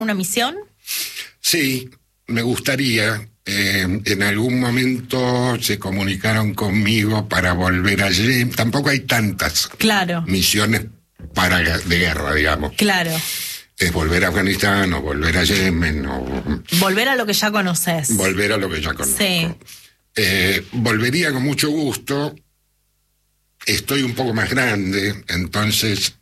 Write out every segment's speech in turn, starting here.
una misión? Sí, me gustaría. En algún momento se comunicaron conmigo para volver a Yemen. Tampoco hay tantas misiones de guerra, digamos. Claro. Es volver a Afganistán o volver a Yemen o... Volver a lo que ya conoces. Volver a lo que ya conozco. Sí. Volvería con mucho gusto. Estoy un poco más grande, entonces...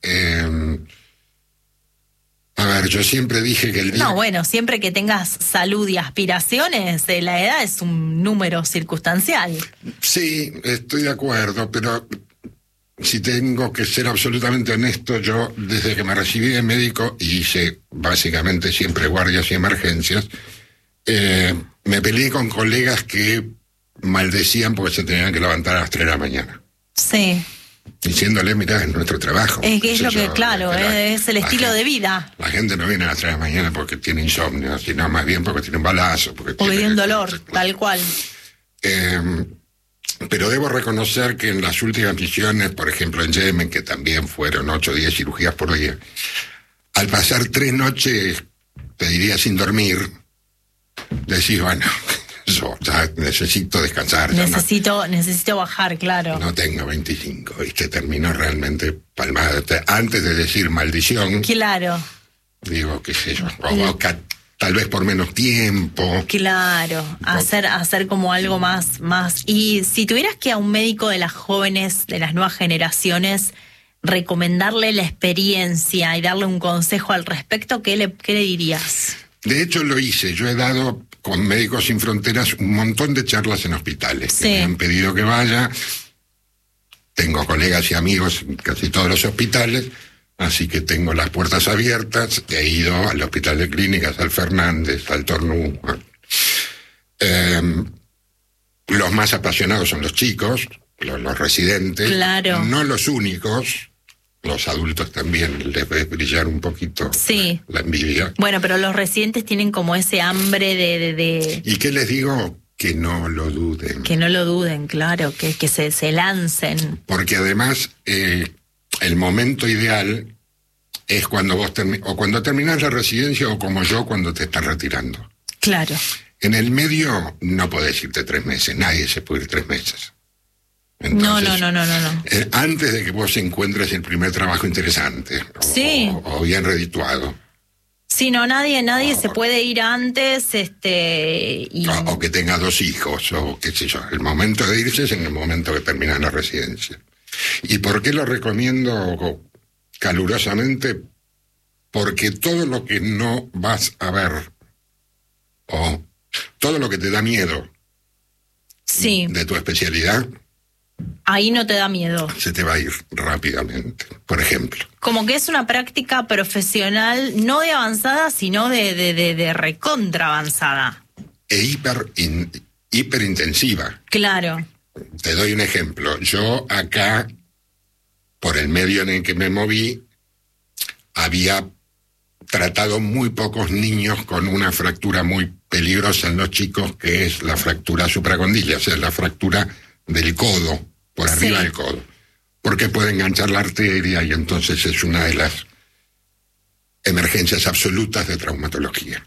A ver, yo siempre dije que el día... No, bueno, siempre que tengas salud y aspiraciones, la edad es un número circunstancial. Sí, estoy de acuerdo, pero si tengo que ser absolutamente honesto, yo desde que me recibí de médico y hice básicamente siempre guardias y emergencias, me peleé con colegas que maldecían porque se tenían que levantar a las 3 de la mañana. Sí. Diciéndole, mirá, es nuestro trabajo. Es que es lo que, claro, es el estilo de vida. La gente no viene a las 3 de la mañana porque tiene insomnio, sino más bien porque tiene un balazo. Porque tiene un dolor, tal cual. Pero debo reconocer que en las últimas misiones, por ejemplo en Yemen, que también fueron 8 o 10 cirugías por día, al pasar 3 noches, te diría sin dormir, decís, bueno... Yo ya necesito descansar. Necesito bajar, claro. No tengo 25, ¿viste? Terminó realmente palmada. Antes de decir maldición. Claro. Digo, qué sé yo. O tal vez por menos tiempo. Claro. Hacer como algo más. Y si tuvieras que a un médico de las jóvenes, de las nuevas generaciones, recomendarle la experiencia y darle un consejo al respecto, ¿qué le dirías? De hecho, lo hice. Yo he dado con Médicos Sin Fronteras un montón de charlas en hospitales. Sí. Me han pedido que vaya. Tengo colegas y amigos en casi todos los hospitales, así que tengo las puertas abiertas. He ido al Hospital de Clínicas, al Fernández, al Tornú. Los más apasionados son los chicos, los residentes. Claro. No los únicos. Los adultos también les ve brillar un poquito la envidia. Bueno, pero los residentes tienen como ese hambre de... ¿Y qué les digo? Que no lo duden. Que no lo duden, claro, que se lancen. Porque además, el momento ideal es cuando vos cuando terminás la residencia o como yo cuando te estás retirando. Claro. En el medio no podés irte 3 meses, nadie se puede ir 3 meses. Entonces, no. Antes de que vos encuentres el primer trabajo interesante o bien redituado. Sí, no, nadie se puede ir antes, o que tenga 2 hijos, o qué sé yo. El momento de irse es en el momento que terminas la residencia. ¿Y por qué lo recomiendo calurosamente? Porque todo lo que no vas a ver, o todo lo que te da miedo de tu especialidad, ahí no te da miedo. Se te va a ir rápidamente, por ejemplo. Como que es una práctica profesional, no de avanzada, sino de recontra avanzada. E hiperintensiva. Claro. Te doy un ejemplo. Yo acá, por el medio en el que me moví, había tratado muy pocos niños con una fractura muy peligrosa en los chicos, que es la fractura supracondiliar, o sea, la fractura del codo, por arriba del codo, porque puede enganchar la arteria y entonces es una de las emergencias absolutas de traumatología.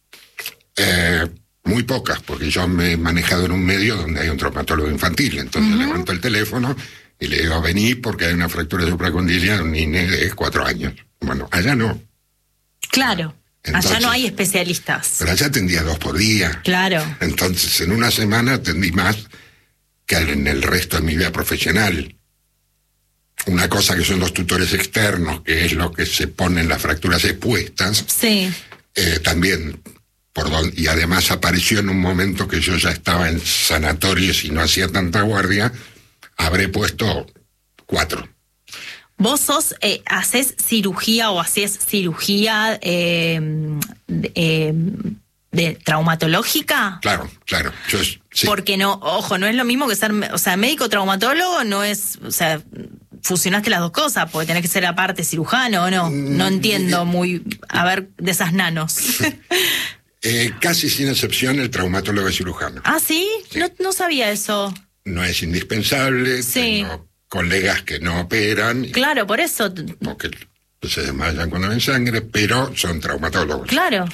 Muy pocas, porque yo me he manejado en un medio donde hay un traumatólogo infantil, entonces levanto el teléfono y le digo, vení porque hay una fractura supracondiliar en un niño de 4 años. Bueno, allá no. Claro. Entonces, allá no hay especialistas. Pero allá atendía 2 por día. Claro. Entonces, en una semana atendí más que en el resto de mi vida profesional. Una cosa que son los tutores externos, que es lo que se ponen las fracturas expuestas. Sí. También, y además apareció en un momento que yo ya estaba en sanatorios y no hacía tanta guardia, habré puesto 4. ¿Vos hacés cirugía o hacés cirugía de traumatológica? Claro. Sí. Porque no es lo mismo que ser, médico traumatólogo no es, fusionaste las 2 cosas, porque tenés que ser aparte cirujano, ¿o no? No entiendo muy, de esas nanos. Casi sin excepción el traumatólogo es cirujano. ¿Ah, sí? No sabía eso. No es indispensable. Sí. Tengo colegas que no operan. Claro, por eso. Porque se desmayan cuando ven sangre, pero son traumatólogos. Claro.